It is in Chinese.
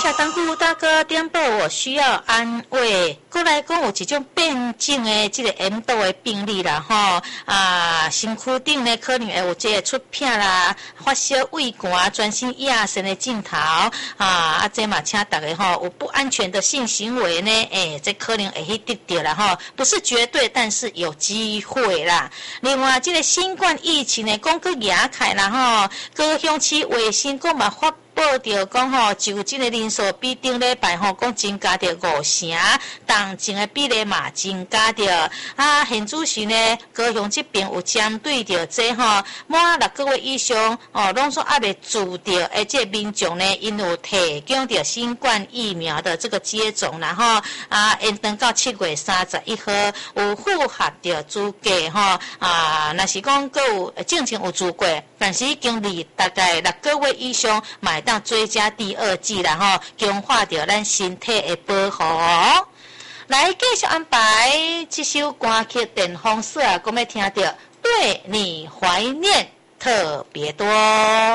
小当姑大哥点报，我需要安慰。过来讲有一种变种的这个M 度的病例啦，身躯顶呢可能会有这个出片啦、发烧、胃寒、全身亚神的镜头这嘛，请大家有不安全的性行为呢，这可能会去得到啦不是绝对，但是有机会啦。另外，这个新冠疫情呢，讲去亚开啦高雄市卫生局嘛发报道讲就诊的人数比顶礼拜讲增加到5成，重症的比例嘛增加到现主是呢，高雄这边有针对着这满6个月以上拢说还未注到的这民众呢，因有提供着新冠疫苗的这个接种啦延长到7月31号有符合着资格若是讲还有正常有资格，但是已经离大概6个月以上买当追加第2剂啦强化着咱身体的保护来继续安排这首歌曲《电风扇》，我们听到对你怀念特别多。